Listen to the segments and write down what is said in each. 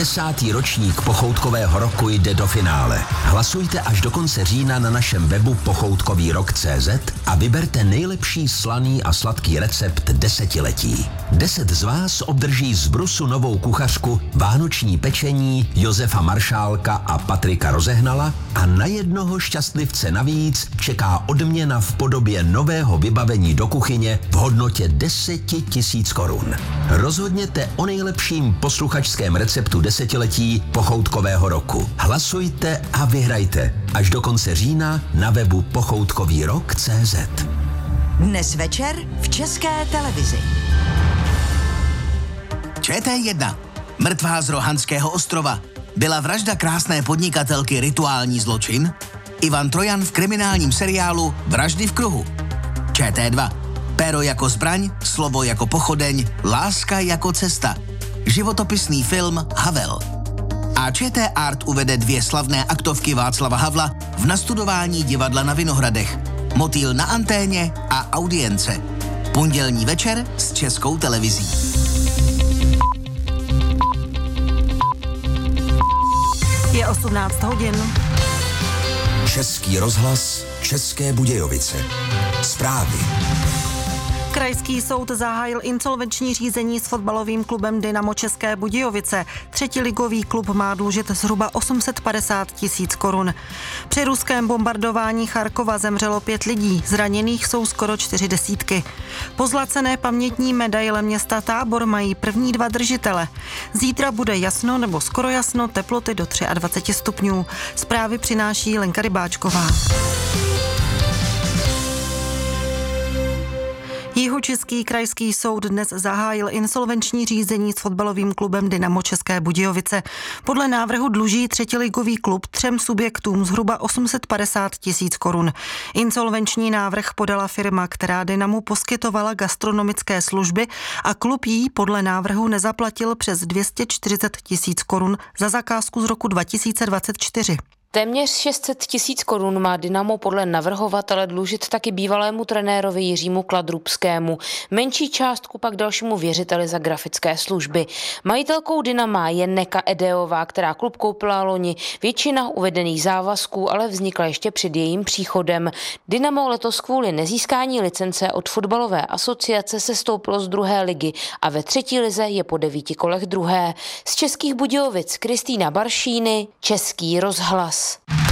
10. ročník Pochoutkového roku jde do finále. Hlasujte až do konce října na našem webu pochoutkovýrok.cz a vyberte nejlepší slaný a sladký recept desetiletí. 10 z vás obdrží z Brusu novou kuchařku, vánoční pečení Josefa Maršálka a Patrika Rozehnala a na jednoho šťastlivce navíc čeká odměna v podobě nového vybavení do kuchyně v hodnotě 10 000 korun. Rozhodněte o nejlepším posluchačském receptu desetiletí Pochoutkového roku. Hlasujte a vyhrajte až do konce října na webu pochoutkovýrok.cz. Dnes večer v České televizi. ČT1. Mrtvá z Rohanského ostrova. Byla vražda krásné podnikatelky rituální zločin? Ivan Trojan v kriminálním seriálu Vraždy v kruhu. ČT2. Péro jako zbraň, slovo jako pochodeň, láska jako cesta. Životopisný film Havel. A ČT Art uvede 2 slavné aktovky Václava Havla v nastudování divadla na Vinohradech. Motýl na anténě a audience. Pondělní večer s Českou televizí. Je 18 hodin. Český rozhlas, České Budějovice. Zprávy. Krajský soud zahájil insolvenční řízení s fotbalovým klubem Dynamo České Budějovice. 3. ligový klub má dlužit zhruba 850 000 korun. Při ruském bombardování Charkova zemřelo 5 lidí, zraněných jsou skoro 40. Pozlacené pamětní medaile města Tábor mají první 2 držitele. Zítra bude jasno nebo skoro jasno, teploty do 23 stupňů. Zprávy přináší Lenka Rybáčková. Jihočeský krajský soud dnes zahájil insolvenční řízení s fotbalovým klubem Dynamo České Budějovice. Podle návrhu dluží 3. ligový klub 3 subjektům zhruba 850 000 korun. Insolvenční návrh podala firma, která Dynamu poskytovala gastronomické služby a klub jí podle návrhu nezaplatil přes 240 000 korun za zakázku z roku 2024. Téměř 600 000 korun má Dynamo podle navrhovatele dlužit taky bývalému trenérovi Jiřímu Kladrubskému. Menší částku pak dalšímu věřiteli za grafické služby. Majitelkou Dynama je Neka Edeová, která klub koupila loni. Většina uvedených závazků ale vznikla ještě před jejím příchodem. Dynamo letos kvůli nezískání licence od fotbalové asociace sestoupilo z 2. ligy a ve 3. lize je po 9 kolech 2. Z Českých Budějovic Kristýna Baršíny, Český rozhlas.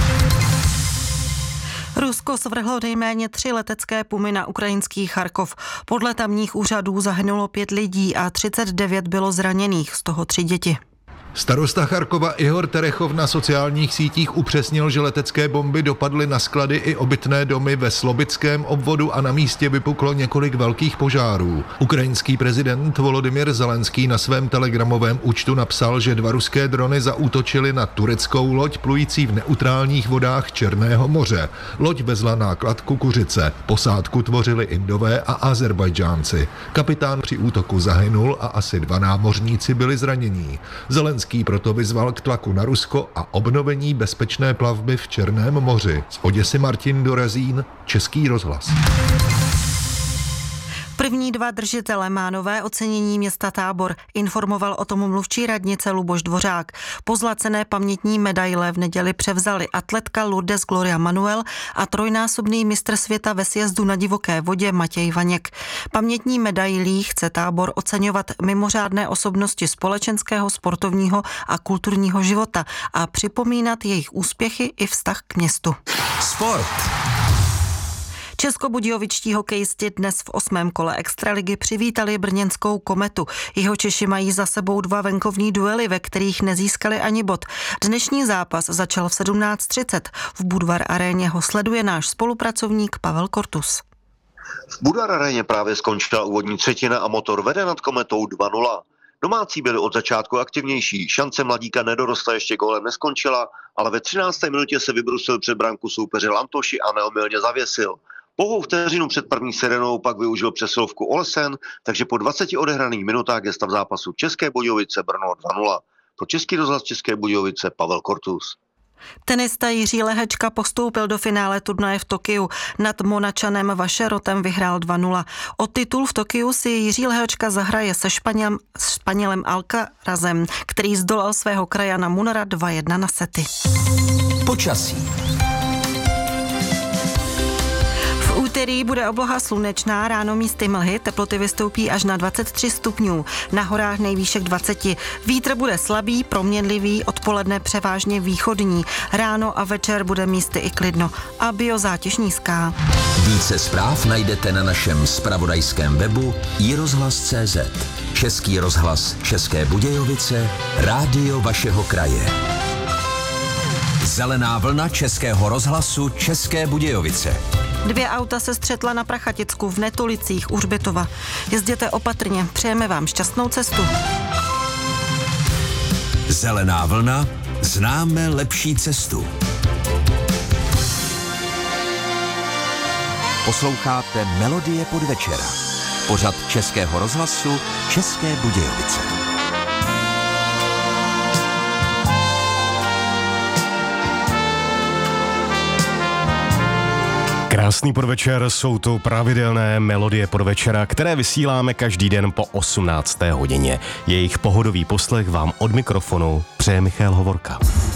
Rusko svrhlo nejméně 3 letecké pumy na ukrajinský Charkov. Podle tamních úřadů zahynulo 5 lidí a 39 bylo zraněných, z toho 3 děti. Starosta Charkova Ihor Terechov na sociálních sítích upřesnil, že letecké bomby dopadly na sklady i obytné domy ve Slobickém obvodu a na místě vypuklo několik velkých požárů. Ukrajinský prezident Volodymyr Zelenský na svém telegramovém účtu napsal, že 2 ruské drony zaútočily na tureckou loď plující v neutrálních vodách Černého moře. Loď vezla náklad kukuřice. Posádku tvořili Indové a Azerbajdžánci. Kapitán při útoku zahynul a asi 2 námořníci byli zranění. Zelenský proto vyzval k tlaku na Rusko a obnovení bezpečné plavby v Černém moři. Z Oděsy Martin Dorezín, Český rozhlas. První 2 držitele má nové ocenění města Tábor. Informoval o tom mluvčí radnice Luboš Dvořák. Pozlacené pamětní medaile v neděli převzali atletka Lourdes Gloria Manuel a 3násobný mistr světa ve sjezdu na divoké vodě Matěj Vaněk. Pamětní medailí chce Tábor oceňovat mimořádné osobnosti společenského, sportovního a kulturního života a připomínat jejich úspěchy i vztah k městu. Sport. Českobudějovičtí hokejisti dnes v 8. kole extraligy přivítali brněnskou Kometu. Jihočeši mají za sebou 2 venkovní duely, ve kterých nezískali ani bod. Dnešní zápas začal v 17:30. V Budvar aréně ho sleduje náš spolupracovník Pavel Kortus. V Budvar aréně právě skončila úvodní třetina a Motor vede nad Kometou 2-0. Domácí byli od začátku aktivnější, šance mladíka nedorostla ještě gólem neskončila, ale ve 13. minutě se vybrusil před branku soupeře Lantoši a neomylně zavěsil. Pouhou vteřinu před první sirenou pak využil přesilovku Olsen, takže po 20 odehraných minutách je stav zápasu České Budějovice Brno 2-0. Pro Český rozhlas České Budějovice Pavel Kortus. Tenista Jiří Lehečka postoupil do finále turnaje v Tokiu. Nad Monačanem Vašerotem vyhrál 2-0. O titul v Tokiu si Jiří Lehečka zahraje se Španělem Alcarazem, který zdolal svého krajana Munara 2-1 na sety. Počasí. V úterý bude obloha slunečná, ráno místy mlhy, teploty vystoupí až na 23 stupňů, na horách nejvýšek 20. Vítr bude slabý, proměnlivý, odpoledne převážně východní. Ráno a večer bude místy i klidno a biozátěž nízká. Více zpráv najdete na našem zpravodajském webu iRozhlas.cz. Český rozhlas České Budějovice, rádio vašeho kraje. Zelená vlna Českého rozhlasu České Budějovice. 2 auta se střetla na Prachaticku v Netolicích u Hřbitova. Jezděte opatrně, přejeme vám šťastnou cestu. Zelená vlna, známe lepší cestu. Posloucháte Melodie podvečera. Pořad Českého rozhlasu České Budějovice. Krásný podvečer, jsou to pravidelné Melodie podvečera, které vysíláme každý den po 18. hodině. Jejich pohodový poslech vám od mikrofonu přeje Michal Hovorka.